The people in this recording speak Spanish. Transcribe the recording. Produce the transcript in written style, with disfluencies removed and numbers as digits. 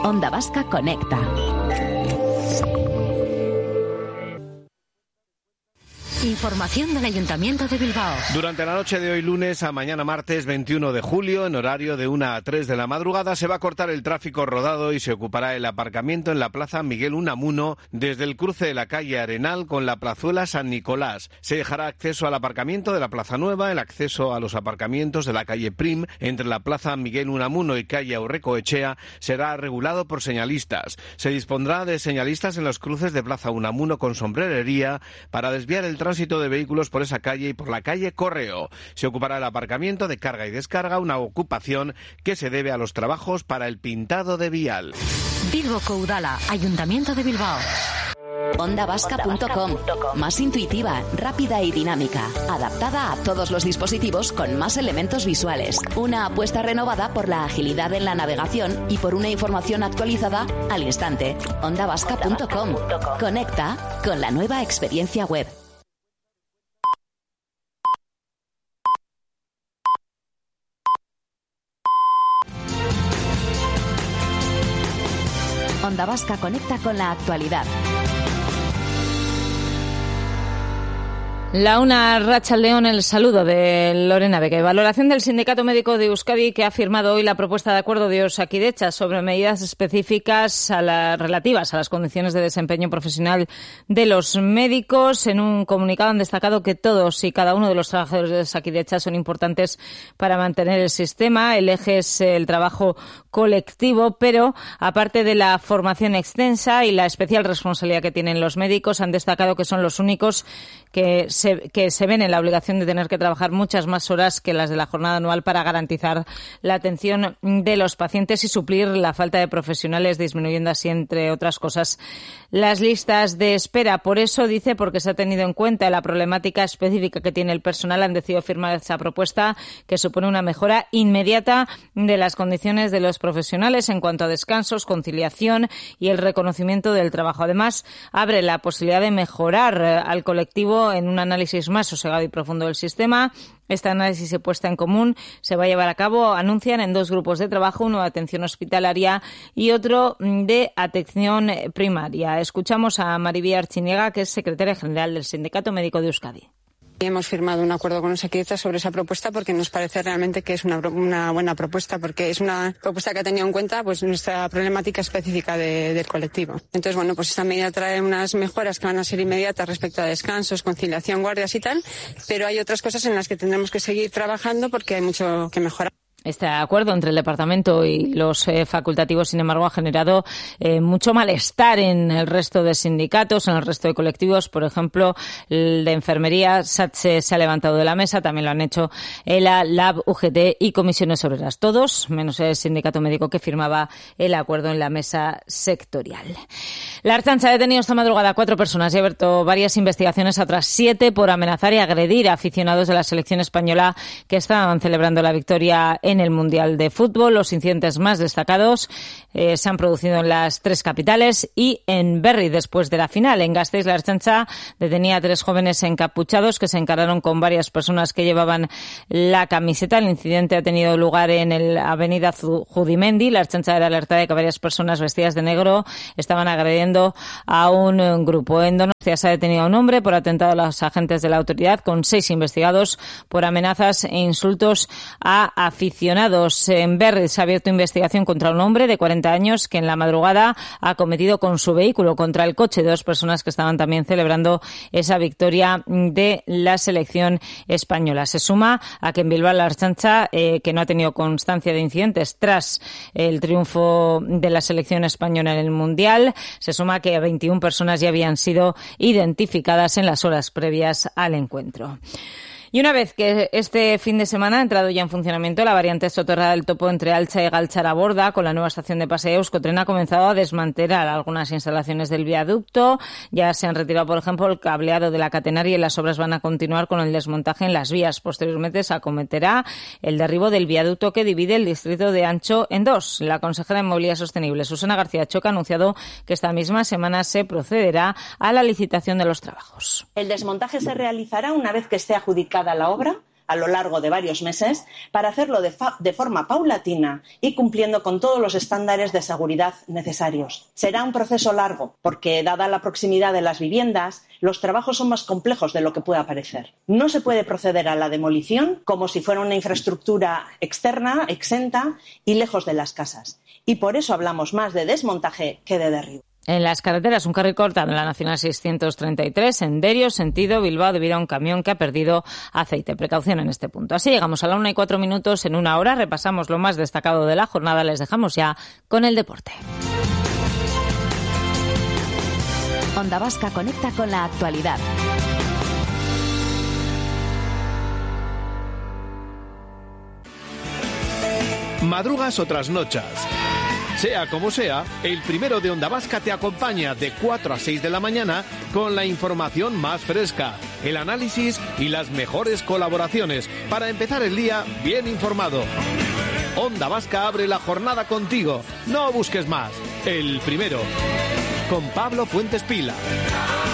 Onda Vasca Conecta. Información del Ayuntamiento de Bilbao. Durante la noche de hoy lunes a mañana martes 21 de julio, en horario de 1 a 3 de la madrugada, se va a cortar el tráfico rodado y se ocupará el aparcamiento en la plaza Miguel Unamuno desde el cruce de la calle Arenal con la plazuela San Nicolás. Se dejará acceso al aparcamiento de la Plaza Nueva, el acceso a los aparcamientos de la calle Prim entre la plaza Miguel Unamuno y calle Aurrecoechea será regulado por señalistas. Se dispondrá de señalistas en los cruces de Plaza Unamuno con sombrerería para desviar el tránsito de vehículos por esa calle y por la calle Correo. Se ocupará el aparcamiento de carga y descarga, una ocupación que se debe a los trabajos para el pintado de vial. Bilbo Coudala, Ayuntamiento de Bilbao. OndaVasca.com, más intuitiva, rápida y dinámica, adaptada a todos los dispositivos con más elementos visuales. Una apuesta renovada por la agilidad en la navegación y por una información actualizada al instante. OndaVasca.com, conecta con la nueva experiencia web. Onda Vasca conecta con la actualidad. La una Arratsaldeon, el saludo de Lorena Vega. Valoración del Sindicato Médico de Euskadi, que ha firmado hoy la propuesta de acuerdo de Osakidetza sobre medidas específicas relativas a las condiciones de desempeño profesional de los médicos. En un comunicado han destacado que todos y cada uno de los trabajadores de Osakidetza son importantes para mantener el sistema. El eje es el trabajo colectivo, pero aparte de la formación extensa y la especial responsabilidad que tienen los médicos, han destacado que son los únicos que se ven en la obligación de tener que trabajar muchas más horas que las de la jornada anual para garantizar la atención de los pacientes y suplir la falta de profesionales, disminuyendo así, entre otras cosas, las listas de espera. Por eso, dice, porque se ha tenido en cuenta la problemática específica que tiene el personal, han decidido firmar esa propuesta que supone una mejora inmediata de las condiciones de los profesionales en cuanto a descansos, conciliación y el reconocimiento del trabajo. Además, abre la posibilidad de mejorar al colectivo en un análisis más sosegado y profundo del sistema. Este análisis y puesta en común se va a llevar a cabo, anuncian, en dos grupos de trabajo, uno de atención hospitalaria y otro de atención primaria. Escuchamos a Maribí Archiniega, que es secretaria general del Sindicato Médico de Euskadi. Hemos firmado un acuerdo con Osakidetza sobre esa propuesta porque nos parece realmente que es una buena propuesta, porque es una propuesta que ha tenido en cuenta pues nuestra problemática específica del colectivo. Entonces, bueno, pues esta medida trae unas mejoras que van a ser inmediatas respecto a descansos, conciliación, guardias y tal, pero hay otras cosas en las que tendremos que seguir trabajando porque hay mucho que mejorar. Este acuerdo entre el departamento y los facultativos, sin embargo, ha generado mucho malestar en el resto de sindicatos, en el resto de colectivos. Por ejemplo, el de enfermería, SATSE, se ha levantado de la mesa, también lo han hecho ELA, LAB, UGT y Comisiones Obreras. Todos, menos el sindicato médico que firmaba el acuerdo en la mesa sectorial. La Ertzaintza ha detenido esta madrugada a 4 personas y ha abierto varias investigaciones a otras 7 por amenazar y agredir a aficionados de la selección española que estaban celebrando la victoria en el Mundial de Fútbol. Los incidentes más destacados se han producido en las 3 capitales y en Berry después de la final. En Gasteiz, la Ertzaintza detenía a 3 jóvenes encapuchados que se encararon con varias personas que llevaban la camiseta. El incidente ha tenido lugar en la avenida Judimendi. La Ertzaintza era alerta de que varias personas vestidas de negro estaban agrediendo a un grupo. En Donostia se ha detenido a un hombre por atentado a los agentes de la autoridad, con 6 investigados por amenazas e insultos a aficionados. En Berry se ha abierto investigación contra un hombre de 40 años que en la madrugada ha cometido con su vehículo contra el coche de 2 personas que estaban también celebrando esa victoria de la selección española. Se suma a que en Bilbao la Ertzaintza, que no ha tenido constancia de incidentes tras el triunfo de la selección española en el Mundial, se suma a que 21 personas ya habían sido identificadas en las horas previas al encuentro. Y una vez que este fin de semana ha entrado ya en funcionamiento la variante soterrada del topo entre Altza y Galtzaraborda, con la nueva estación de paseo, Euskotren ha comenzado a desmantelar algunas instalaciones del viaducto. Ya se han retirado, por ejemplo, el cableado de la catenaria y las obras van a continuar con el desmontaje en las vías. Posteriormente se acometerá el derribo del viaducto que divide el distrito de Ancho en 2. La consejera de Movilidad Sostenible, Susana García Choca, ha anunciado que esta misma semana se procederá a la licitación de los trabajos. El desmontaje se realizará una vez que esté adjudicada la obra a lo largo de varios meses para hacerlo de forma paulatina y cumpliendo con todos los estándares de seguridad necesarios. Será un proceso largo porque, dada la proximidad de las viviendas, los trabajos son más complejos de lo que pueda parecer. No se puede proceder a la demolición como si fuera una infraestructura externa, exenta y lejos de las casas. Y por eso hablamos más de desmontaje que de derribo. En las carreteras, un carril cortado en la Nacional 633, en Derio, sentido Bilbao, debido a un camión que ha perdido aceite. Precaución en este punto. Así llegamos a la 1:04. En una hora repasamos lo más destacado de la jornada. Les dejamos ya con el deporte. Onda Vasca conecta con la actualidad. Madrugas o trasnochas. Sea como sea, el primero de Onda Vasca te acompaña de 4 a 6 de la mañana con la información más fresca, el análisis y las mejores colaboraciones para empezar el día bien informado. Onda Vasca abre la jornada contigo. No busques más. El primero. Con Pablo Fuentes Pila.